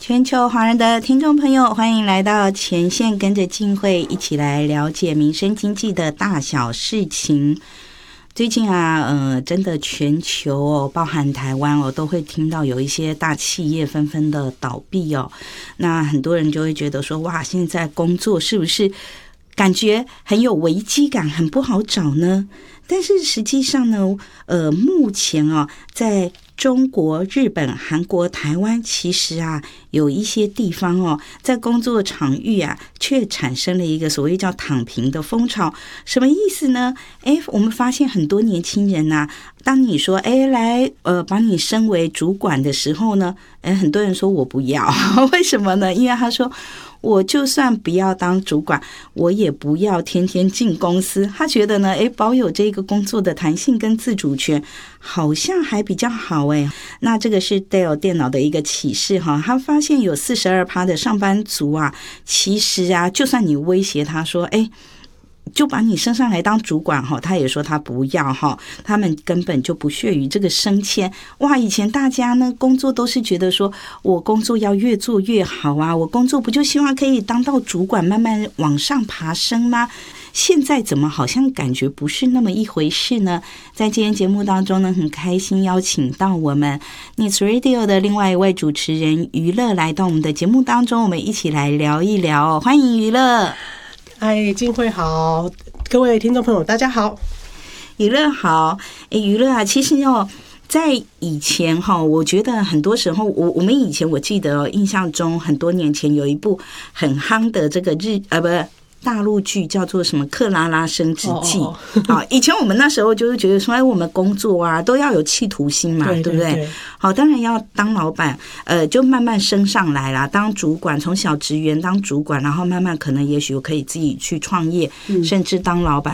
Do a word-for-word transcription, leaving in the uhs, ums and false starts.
全球华人的听众朋友，欢迎来到前线，跟着静慧一起来了解民生经济的大小事情。最近啊，呃，真的全球哦，包含台湾哦，都会听到有一些大企业纷纷的倒闭哦。那很多人就会觉得说，哇，现在工作是不是感觉很有危机感，很不好找呢？但是实际上呢，呃，目前啊，在中国、日本、韩国、台湾，其实啊，有一些地方哦，在工作场域啊，却产生了一个所谓叫躺平的风潮。什么意思呢？哎，我们发现很多年轻人啊，当你说哎来呃把你升为主管的时候呢，哎，很多人说我不要，为什么呢？因为他说，我就算不要当主管，我也不要天天进公司。他觉得呢，诶，保有这个工作的弹性跟自主权，好像还比较好诶。那这个是 Dell 电脑的一个启示哈，他发现有 百分之四十二 的上班族啊，其实啊，就算你威胁他说，诶，就把你升上来当主管哈，他也说他不要哈，他们根本就不屑于这个升迁。哇，以前大家呢工作都是觉得说我工作要越做越好啊，我工作不就希望可以当到主管，慢慢往上爬升吗？现在怎么好像感觉不是那么一回事呢？在今天节目当中呢，很开心邀请到我们 Needs Radio 的另外一位主持人娱乐来到我们的节目当中，我们一起来聊一聊。欢迎娱乐。 嗨，静慧好，各位听众朋友大家好。 娱乐好。诶，娱乐啊，其实哦，在以前哈，我觉得很多时候，我我们以前我记得印象中很多年前有一部很夯的这个日呃不大陆剧叫做什么《克拉拉升职记》啊，以前我们那时候就是觉得说，哎，我们工作啊都要有企图心嘛，对不对？好，当然要当老板，呃，就慢慢升上来啦，当主管，从小职员当主管，然后慢慢可能也许我可以自己去创业，甚至当老板。